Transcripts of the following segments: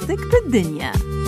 صحتك بالدنيا.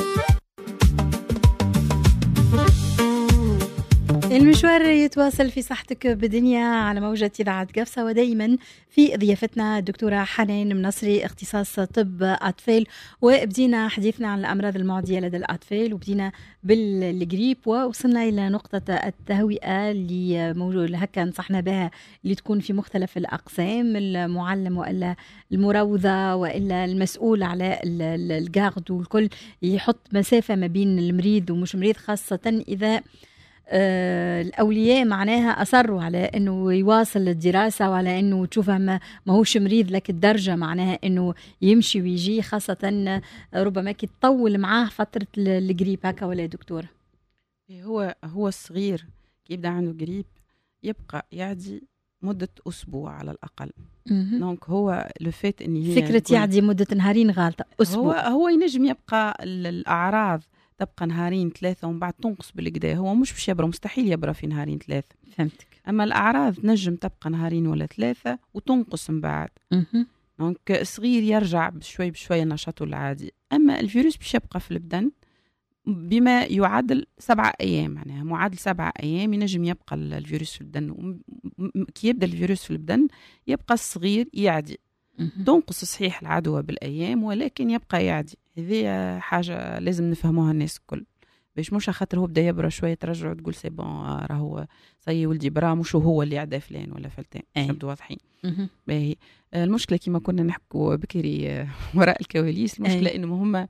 المشوار يتواصل في صحتك بالدنيا على موجة إذاعة قفصة، ودايما في ضيافتنا الدكتورة حنان منصري، اختصاص طب أطفال. وبدينا حديثنا عن الأمراض المعدية لدى الأطفال، وبدينا بالجريب، ووصلنا إلى نقطة التهوئة اللي موجود هكا نصحنا بها، اللي تكون في مختلف الأقسام، المعلم وإلا المروضة وإلا المسؤول على الجارد، والكل يحط مسافة ما بين المريض ومش مريض، خاصة إذا الأولياء معناها أصروا على أنه يواصل الدراسة وعلى أنه تشوفه ما هوش مريض لك الدرجة، معناها أنه يمشي ويجي، خاصة ربما كي تطول معاه فترة الجريب هكا. ولا دكتور هو الصغير كي يبدأ عنده جريب يبقى يعدي مدة أسبوع على الأقل. دونك هو لفات أن هي فكرة يعدي مدة نهارين غالطة، أسبوع. هو ينجم يبقى الأعراض تبقى نهارين ثلاثة ومن بعد تنقص بالكدا، هو مش باش يبرى، مستحيل يبرى في نهارين ثلاثة. فهمتك. أما الأعراض نجم تبقى نهارين ولا ثلاثة وتنقص من بعد. دونك صغير يرجع بشوي بشوي نشاطه العادي. أما الفيروس باش يبقى في البدن بما يعادل 7 أيام، معناها معادل 7 أيام ينجم يبقى الفيروس في البدن. كي يبدأ الفيروس في البدن يبقى الصغير يعدي، تنقص صحيح العدوى بالأيام ولكن يبقى يعدي. هذه حاجة لازم نفهموها الناس الكل، باش مش خاطر هو بدا يبرى شوية ترجع تقول سي بون راهو صي ولدي برا، مش هو اللي عدا فلان ولا فلتان. نبدو واضحين. باهي المشكلة كما كنا نحكوا بكري وراء الكواليس، المشكلة إنه هم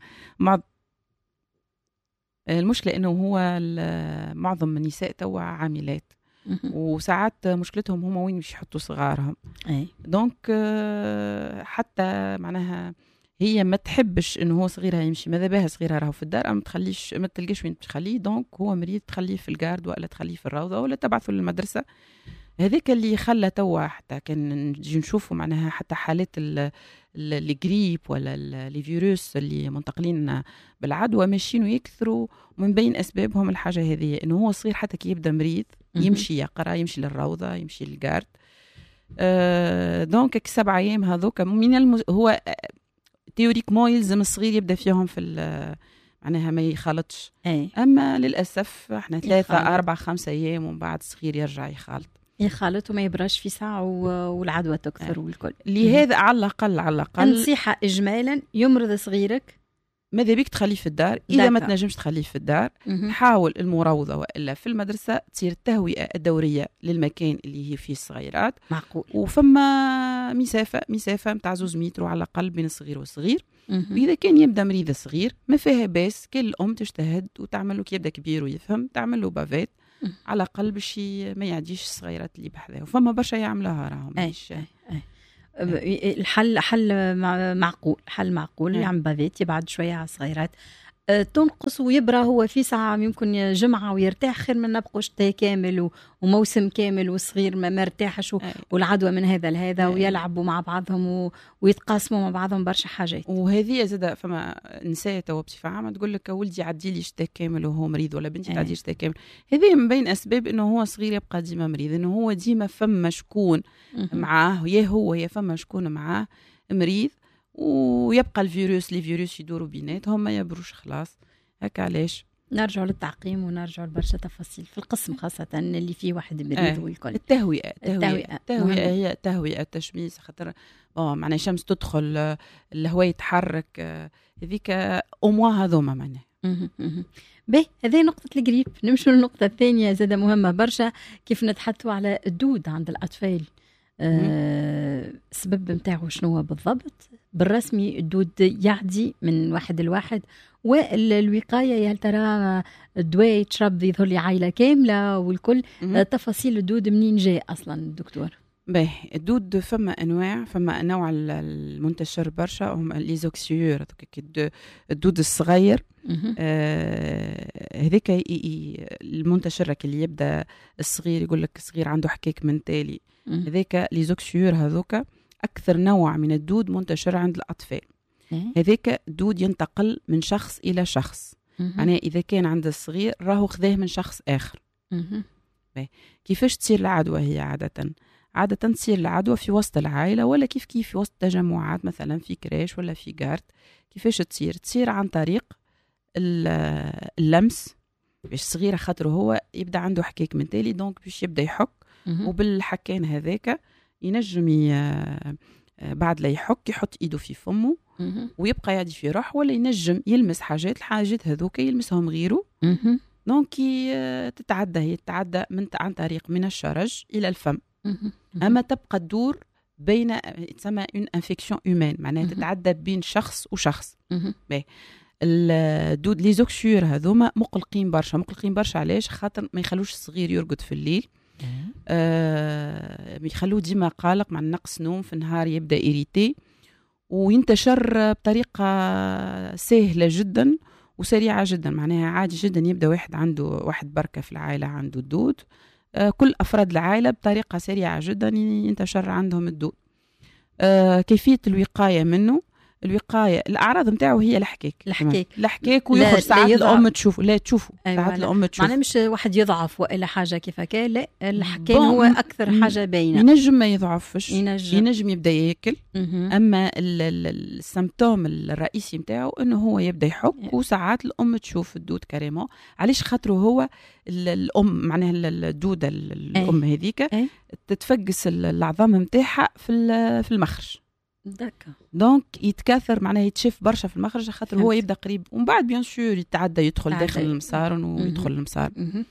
المشكلة إنه هو معظم النساء توا عاملات، وساعات مشكلتهم هم وين مش يحطوا صغارهم. دونك حتى معناها هي ما تحبش انه هو صغيرها يمشي، ماذا بها صغيرها راهو في الدار، ما تخليش، ما تلقاش وين تخليه. دونك هو مريض تخليه في الجارد ولا تخليه في الروضه ولا تبعثه للمدرسه. هذاك اللي خلى توا حتى كان نجي نشوفوا معناها حتى حالات الجريب ولا الفيروس اللي منتقلين بالعدوى ماشيين ويكثروا، ومن بين اسبابهم الحاجه هذه انه هو صغير حتى كي يبدا مريض يمشي يقرا، يمشي للروضه، يمشي للجارد. دونك 7 أيام هذوك من هو تيوريكمون يلزم الصغير يبدا فيهم في معناها ما يخالطش. اما للاسف احنا 3 4 5 أيام ومن بعد الصغير يرجع يخالط وما يبراش في ساعه والعدوى تكثر والكل. لهذا على الاقل نصيحه اجمالا، يمرض صغيرك ماذا بيك تخليه في الدار. اذا ما تنجمش تخليه في الدار حاول المراوضه والا في المدرسه تصير التهوئه الدوريه للمكان اللي هي فيه الصغيرات. معقول. وفما مسافه نتاع 2 متر على الاقل بين الصغير والصغير. واذا كان يبدا مريض صغير ما فيها باس كل الام تجتهد وتعمل له كي يبدا كبير ويفهم، تعمل له بافيت على الاقل باش ما يعديش الصغيرات اللي بحذاه. وفما برشا يعملوها راهم. الحل معقول. يعمل بافيت يبعد شويه على الصغيرات، تنقص ويبرى هو في ساعة، يمكن جمعة ويرتاح خير من نبقوا شتاء كامل وموسم كامل والصغير ما مرتاحش والعدوى من هذا لهذا ويلعبوا مع بعضهم ويتقاسموا مع بعضهم برشا حاجات. وهذه زاد فما نساء توا بصفة عامة تقول لك ولدي عدي لي شتاء كامل وهو مريض، ولا بنتي تعدي شتاء كامل. هذه من بين أسباب إنه هو صغير يبقى ديما مريض، إنه هو ديما فما شكون معاه، يا فما شكون معاه مريض، ويبقى الفيروس يدوروا بيناتهم ما يبروش خلاص. هكا علاش نرجع للتعقيم ونرجع لبرشا تفاصيل في القسم خاصة اللي فيه واحد مريض والكل. التهوئة هي التهوئة التشميس، خاطر معناها الشمس تدخل، الهواء يتحرك، هذيك أموا هذوما معناها. به هذه نقطة الجريب. نمشوا للنقطة الثانية زادة مهمة برشا، كيف نتحدثوا على الدود عند الأطفال. السبب متاعه شنو بالضبط؟ بالرسمي الدود يعدي من واحد لواحد، والوقاية هل ترى الدواء يتشرب يظهر لي عائلة كاملة والكل. تفاصيل الدود منين جاء أصلا دكتور؟ باهي الدود فما أنواع، فما نوع المنتشر برشا هم ليزوكسيور، الدود الصغير. هذيك المنتشر اللي يبدأ الصغير يقول لك الصغير عنده حكاك من تالي، هذيك ليزوكسيور هذوك أكثر نوع من الدود منتشر عند الأطفال. هذيك دود ينتقل من شخص إلى شخص، معناه إذا كان عند الصغير راهو خذاه من شخص آخر. كيفاش تصير العدوى؟ هي عادة عادة تصير العدوى في وسط العائلة ولا كيف في وسط تجمعات مثلا في كريش ولا في جارد. كيفاش تصير عن طريق اللمس. باش صغيرة خاطر هو يبدأ عنده حكاك من تالي دونك باش يبدأ يحك وبالحكان هذاك ينجم بعد لا يحط ايده في فمه ويبقى يعدي في روح ولا ينجم يلمس الحاجات هذوك يلمسهم غيره. دونك تتعدى عن طريق من الشرج الى الفم. اما تبقى تدور بين تسمى اون انفيكسيون هيومان معناها تتعدى بين شخص وشخص. الدود لي زوكسور هذوما مقلقين برشا علاش خاطر ما يخلوش الصغير يرقد في الليل. يخلوه ديما قلق مع نقص نوم في النهار يبدا إريتي وينتشر بطريقه سهله جدا وسريعه جدا. معناها عادي جدا يبدا واحد بركه في العائله عنده الدود. كل افراد العائله بطريقه سريعه جدا ينتشر عندهم الدود. كيفيه الوقايه منه الاعراض نتاعو هي الحكاك ويخرج ساعات الام تشوفه ساعات الام تشوف معناها مش واحد يضعف والا حاجه كيف هكا. لا الحكاك هو اكثر حاجه باينه. ينجم ما يضعفش ينجم يبدا ياكل. اما السيمبتوم الرئيسي نتاعو انه هو يبدا يحك وساعات الام تشوف الدود كاريمون. علاش خاطره هو الام معناها الدوده الام هذيك تتفقس العظام نتاعها في المخرج. دونك يتكاثر معناه يتشف برشا في المخرج خاطر هو يبدا قريب ومن بعد بيان سور يتعدى يدخل داخل المسار ويدخل المسار.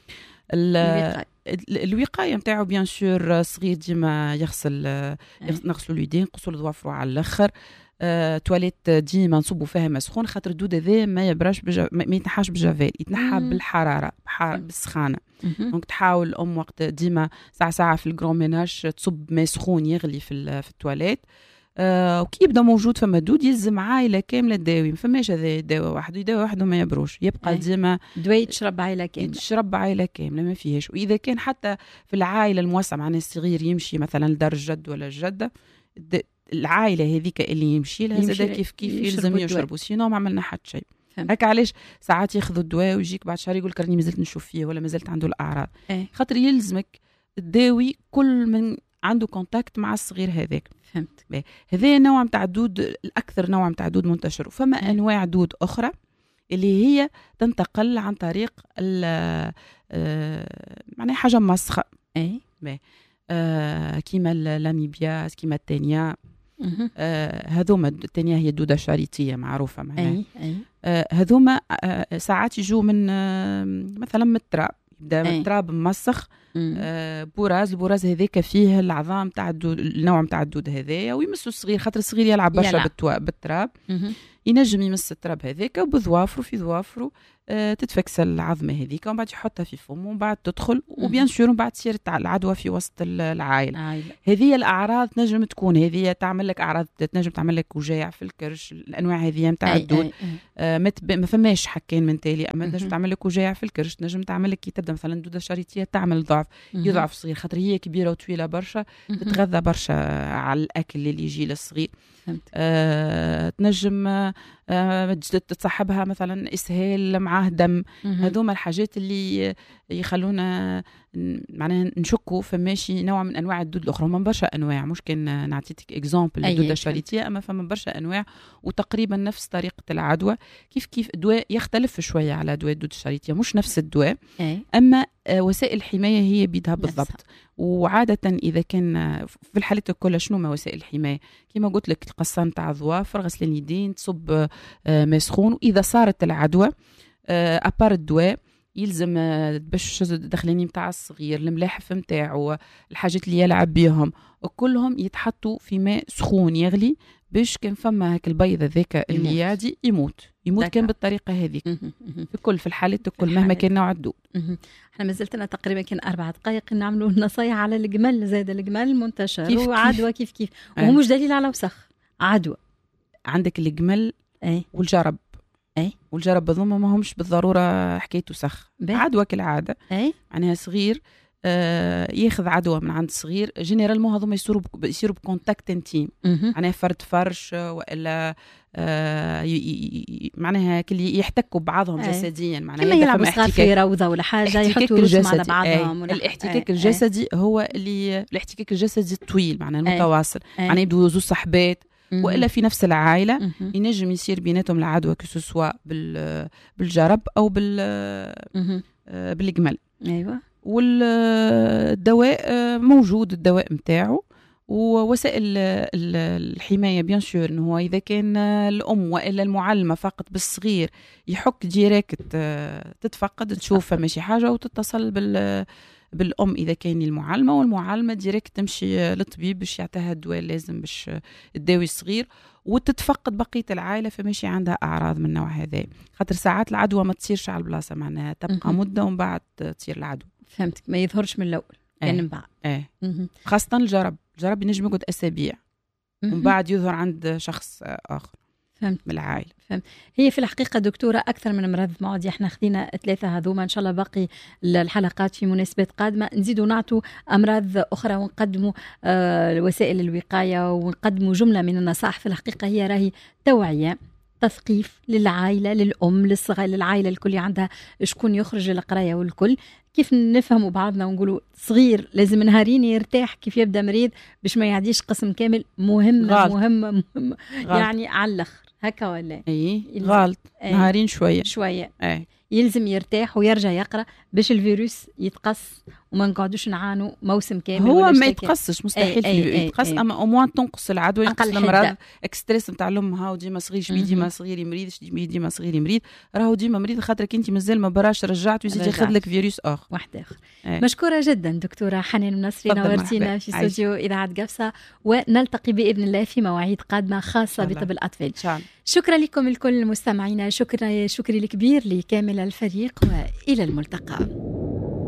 الوقايه نتاعو بيان سور صغير ديما نغسلوا اليدين نقصوا ضوافره على الاخر. تواليت ديما نصبوا فيها مسخون خاطر الدود هذا ما يبراش ما يتنحاش بالجافيل يتنحى بالحراره بالسخانه. دونك تحاول الام وقت ديما ساعه في الجرون ميناج تصب ماء سخون يغلي في التواليت. وكي يبدا موجود فما دود يلزم عائله كامله تداوي. ما فماش هذا دواء وحده ما يبروش يبقى ديما دواء تشرب عائله كامله ما فيهاش. واذا كان حتى في العائله الموسعه معناها الصغير يمشي مثلا لدار الجد ولا الجده العائله هذيك اللي يمشي لها زاد كيف يلزم يشربوا سينو ما عملنا حتى شيء. هكا علاش ساعات ياخذوا الدواء ويجيك بعد شهر يقول راني مازلت نشوف فيه ولا مازلت عنده الاعراض. خاطر يلزمك تداوي كل من عنده كونتاكت مع الصغير هذاك. فهمت. هذا نوع متاع الدود الاكثر نوع متاع الدود منتشر. وفما انواع دود اخرى اللي هي تنتقل عن طريق معناها حاجه مسخه كيما اللاميبيا كيما التانية. هذوما التانية هي الدودة الشريطية معروفة معناها. هذوما ساعات يجوا من مثلا من التراب يبدا التراب مسخ. البراز هذاك فيه العظام تاع النوع نتاع الدود هذايا ويمسوا الصغير خاطر الصغير يلعب برشا بالتراب. ينجم يمس التراب هذاك وبظوافره في ظوافره تتفكس العظمه هذيك ومن بعد يحطها في فمه ومن بعد تدخل وبيان سور من بعد تصير العدوى في وسط العائله. هذه الاعراض تنجم تكون هذه تعمل لك اعراض تنجم تعمل لك وجاع في الكرش. الانواع هذه نتاع الدود ما فماش حكين من تالي. اما تنجم تعمل لك وجاع في الكرش تنجم تعمل لك كي تبدا مثلا الدوده الشريطيه تعمل ضعف يضعف صغير خاطر هي كبيره وطويله برشا تتغذى برشا على الاكل اللي يجي للصغير. تنجم تصاحبها مثلا اسهال معاه دم. هذوما الحاجات اللي يخلونا معناها نشكوا فماشي نوع من انواع الدود الاخرى. ما برشا انواع مش كان نعطيتك اكزامبل الدوده الشريطيه اما فما برشا انواع وتقريبا نفس طريقه العدوى. كيف الدواء يختلف شويه على دواء الدوده الشريطيه مش نفس الدواء اما وسائل الحمايه هي بيدها بالضبط. وعاده اذا كان في الحالات الكل شنو ما وسائل الحمايه كما قلت لك القصان تاع الظوافر غسل اليدين تصب ماء سخون. واذا صارت العدوى ابار الدواء يلزم باش الدخلاني نتاع الصغير الملاحف نتاعو الحاجات اللي يلعب بيهم وكلهم يتحطوا في ماء سخون يغلي باش كان فما هاك البيض ذاك اللي يعدي يموت كان بالطريقه هذيك في الحالات الكل مهما كان نوع الدود. احنا مازلت لنا تقريبا كان 4 دقائق نعملوا نصايح على الجمل. زاد الجمل منتشر وعدوى كيف وهو مش دليل على وسخ عدوى. عندك الجمل والجرب والجرب هذوما ما همش بالضروره حكايته سخ عدوى كالعاده. معناها صغير ياخذ عدوى من عند صغير جينيرالمون هذوما يصيروا بكونتاكت انتيم معناها فرد فرش والا معناها كل يحتكوا ببعضهم جسديا، معناها كما يلعبوا صغار في روضه ولا حاجه يحطوا رجلهم على بعضهم. الاحتكاك الجسدي هو اللي الاحتكاك الجسدي الطويل معناها المتواصل، معناها يبدو زوج صحبات والا في نفس العائله ينجم يصير بيناتهم العدوى كسوسوا بالجرب او بالجمل. ايوه. والدواء موجود، الدواء متاعه ووسائل الحمايه بيان سور، انه هو اذا كان الام والا المعلمه فقط بالصغير يحك ديريكت تتفقد تشوف ماشي حاجه وتتصل بالام اذا كان المعلمه، والمعلمه ديريكت تمشي للطبيب باش يعطيها الدواء اللازم باش الداوي الصغير، وتتفقد بقيه العائله فماشي عندها اعراض من النوع هذا، خاطر ساعات العدوى ما تصيرش على البلاصه، معناها تبقى مده ومن بعد تصير العدوى. فهمتك، ما يظهرش من الاول يعني من بعد. خاصه الجرب ينجم يقعد اسابيع ومن بعد يظهر عند شخص اخر. فهمت. من العائله. فهمت. هي في الحقيقه دكتوره اكثر من مرض معدي، احنا خدينا 3 هذوما، ان شاء الله باقي الحلقات في مناسبات قادمه نزيدوا نعطوا امراض اخرى ونقدموا وسائل الوقايه ونقدموا جمله من النصائح. في الحقيقه هي راهي توعيه، تثقيف للعائله، للام، للصغير، للعائله الكل عندها شكون يخرج للقرايه والكل، كيف نفهموا بعضنا ونقولوا صغير لازم نهارين يرتاح كيف يبدا مريض باش ما يعديش قسم كامل. مهمه يعني على الاخر هكا ولا غلط. نهارين شويه يلزم يرتاح ويرجع يقرا باش الفيروس يتقص وما نقعدوش نعانوا موسم كامل. هو ما يتقصش مستحيل يتقص، اما او موان تنقص العدوى، ينقص المرض. اكستريس نتاع الام هاو ديما صغير شبيه، ديما صغير يمريض، ديما صغير يمريض، راهو ديما مريض خاطرك انت مازال ما براش رجعت ويزيد ياخذ لك فيروس اخر واحد اخر. مشكوره جدا دكتوره حنان المنصري، نورتينا في استوديو اذاعه قفصه، ونلتقي باذن الله في مواعيد قادمه خاصه بطب الاطفال. شكرا لكم الكل مستمعينا، شكري الكبير لكامل الفريق، والى الملتقى.